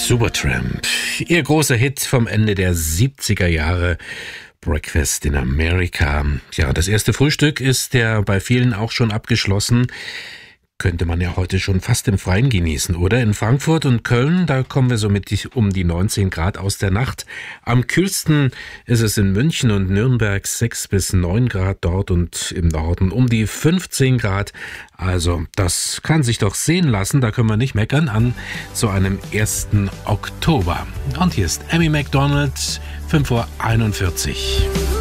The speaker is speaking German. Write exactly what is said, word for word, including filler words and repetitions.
Supertramp, ihr großer Hit vom Ende der siebziger Jahre, Breakfast in America. Ja, das erste Frühstück ist ja bei vielen auch schon abgeschlossen. Könnte man ja heute schon fast im Freien genießen, oder? In Frankfurt und Köln, da kommen wir so mit die, um die neunzehn Grad aus der Nacht. Am kühlsten ist es in München und Nürnberg sechs bis neun Grad dort und im Norden um die fünfzehn Grad. Also das kann sich doch sehen lassen, da können wir nicht meckern an so einem ersten Oktober. Und hier ist Amy Macdonald, fünf Uhr einundvierzig.